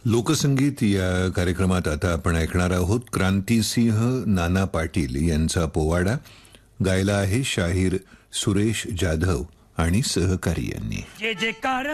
लोकसंगीत या कार्यक्रमात आता आपण ऐकणार आहोत क्रांतिसिंह नाना पाटील यांचा पोवाडा. गायला आहे शाहीर सुरेश जाधव आणि सहकारी यांनी. जे कार